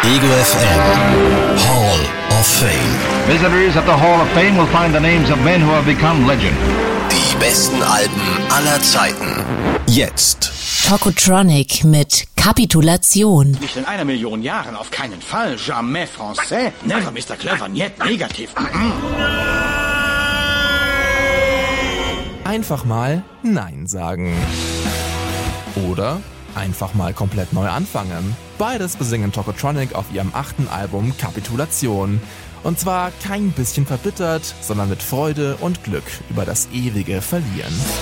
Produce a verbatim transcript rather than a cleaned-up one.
Ego F M Hall of Fame. Visitors at the Hall of Fame will find the names of men who have become legend. Die besten Alben aller Zeiten. Jetzt. Tokotronic mit Kapitulation. Nicht in einer Million Jahren, auf keinen Fall. Jamais français. Never, Mister Clever, niet negativ. Einfach mal Nein sagen. Oder einfach mal komplett neu anfangen. Beides besingen Tokotronic auf ihrem achten Album Kapitulation. Und zwar kein bisschen verbittert, sondern mit Freude und Glück über das ewige Verlieren.